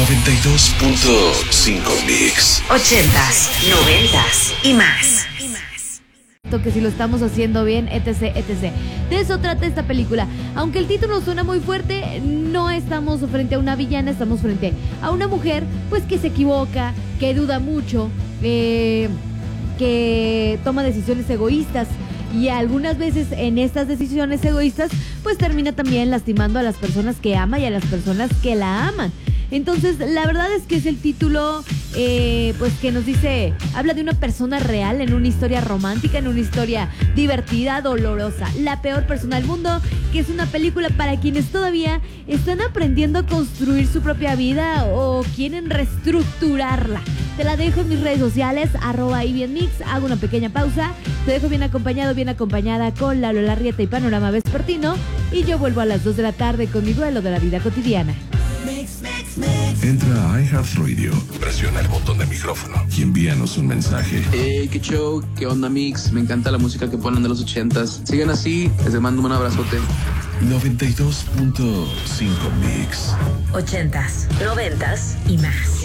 92.5 Mix. 80s, 90s y más. Que si lo estamos haciendo bien, etc, etc. De eso trata esta película. Aunque el título suena muy fuerte, no estamos frente a una villana, estamos frente a una mujer, pues que se equivoca, que duda mucho, que toma decisiones egoístas. Y algunas veces en estas decisiones egoístas, pues termina también lastimando a las personas que ama y a las personas que la aman. Entonces, la verdad es que es el título, pues que nos dice, habla de una persona real en una historia romántica, en una historia divertida, dolorosa, la peor persona del mundo, que es una película para quienes todavía están aprendiendo a construir su propia vida o quieren reestructurarla. Te la dejo en mis redes sociales, @ibienmix, hago una pequeña pausa, te dejo bien acompañado, bien acompañada con Lalo Larrieta y Panorama Vespertino, y yo vuelvo a las 2 de la tarde con mi duelo de la vida cotidiana. Entra a iHeartRadio, presiona el botón de micrófono y envíanos un mensaje. Qué show, qué onda Mix, me encanta la música que ponen de los 80s. Sigan así, les mando un abrazote. 92.5 Mix. 80s, 90s y más.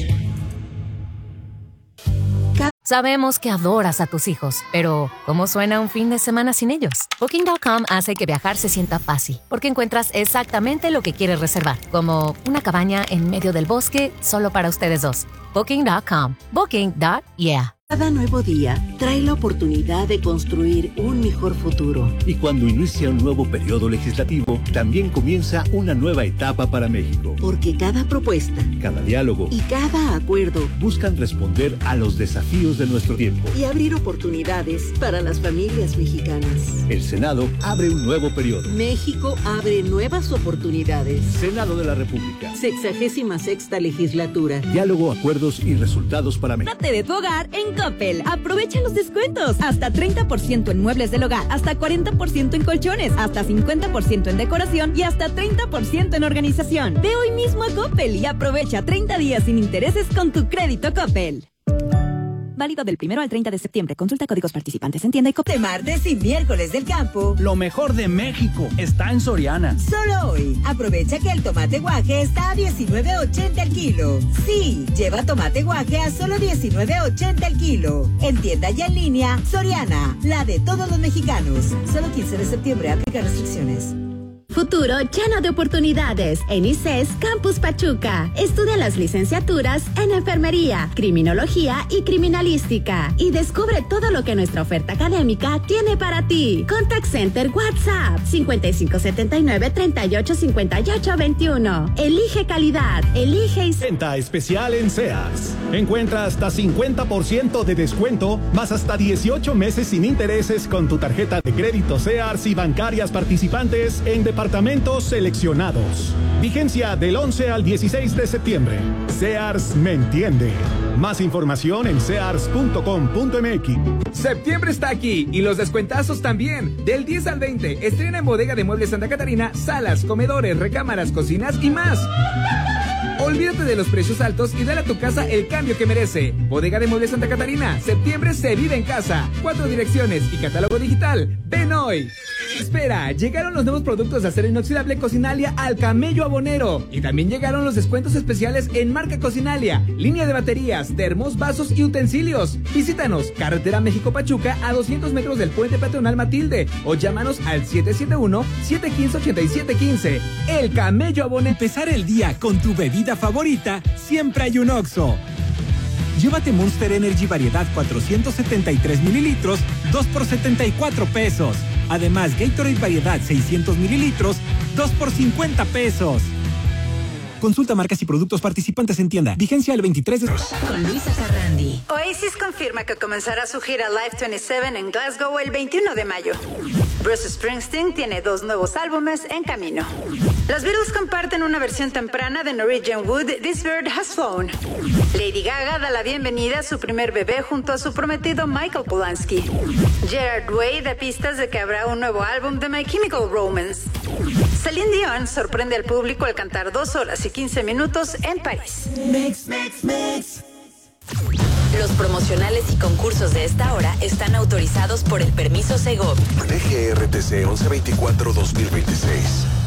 Sabemos que adoras a tus hijos, pero ¿cómo suena un fin de semana sin ellos? Booking.com hace que viajar se sienta fácil, porque encuentras exactamente lo que quieres reservar, como una cabaña en medio del bosque solo para ustedes dos. Booking.com. Booking.yeah. Cada nuevo día trae la oportunidad de construir un mejor futuro. Y cuando inicia un nuevo periodo legislativo, también comienza una nueva etapa para México. Porque cada propuesta, cada diálogo y cada acuerdo buscan responder a los desafíos de nuestro tiempo y abrir oportunidades para las familias mexicanas. El Senado abre un nuevo periodo. México abre nuevas oportunidades. Senado de la República. 66ª legislatura. Diálogo, acuerdos y resultados para México. Date de tu hogar en Coppel. Aprovecha los descuentos. Hasta 30% en muebles del hogar, hasta 40% en colchones, hasta 50% en decoración y hasta 30% en organización. Ve hoy mismo a Coppel y aprovecha 30 días sin intereses con tu crédito Coppel. Válido del 1 al 30 de septiembre. Consulta códigos participantes en tienda y Coppel. De martes y miércoles del campo. Lo mejor de México está en Soriana. Solo hoy. Aprovecha que el tomate guaje está a $19.80 el kilo. Sí, lleva tomate guaje a solo $19.80 el kilo. En tienda y en línea, Soriana, la de todos los mexicanos. Solo 15 de septiembre. Aplica restricciones. Futuro lleno de oportunidades en ICES Campus Pachuca. Estudia las licenciaturas en Enfermería, Criminología y Criminalística. Y descubre todo lo que nuestra oferta académica tiene para ti. Contact Center WhatsApp 5579-385821. Elige calidad, elige ICES. Venta especial en Sears. Encuentra hasta 50% de descuento, más hasta 18 meses sin intereses con tu tarjeta de crédito Sears y bancarias participantes en departamentos seleccionados. Vigencia del 11 al 16 de septiembre. Sears me entiende. Más información en sears.com.mx. Septiembre está aquí y los descuentazos también. Del 10 al 20, estrena en Bodega de Muebles Santa Catarina salas, comedores, recámaras, cocinas y más. Olvídate de los precios altos y dale a tu casa el cambio que merece. Bodega de Muebles Santa Catarina. Septiembre se vive en casa. 4 direcciones y catálogo digital. ¡Ven hoy! Espera, llegaron los nuevos productos de acero inoxidable Cocinalia al Camello Abonero. Y también llegaron los descuentos especiales en marca Cocinalia, línea de baterías, termos, vasos y utensilios. Visítanos, carretera México-Pachuca a 200 metros del puente peatonal Matilde. O llámanos al 771-715-8715. El Camello Abonero. Empezar el día con tu bebida favorita, siempre hay un Oxxo. Llévate Monster Energy variedad 473 mililitros, 2 por 74 pesos. Además, Gatorade variedad 600 mililitros, 2 por 50 pesos. Consulta marcas y productos participantes en tienda. Vigencia el 23 de... Con Luisa Carrandi. Oasis confirma que comenzará su gira Live 27 en Glasgow el 21 de mayo. Bruce Springsteen tiene 2 nuevos álbumes en camino. Los Beatles comparten una versión temprana de Norwegian Wood, This Bird Has Flown. Lady Gaga da la bienvenida a su primer bebé junto a su prometido Michael Polanski. Gerard Way da pistas de que habrá un nuevo álbum de My Chemical Romance. Celine Dion sorprende al público al cantar 2 horas y 15 minutos en París. Mix, mix, mix. Los promocionales y concursos de esta hora están autorizados por el permiso Segov. DGRTC 1124-2026.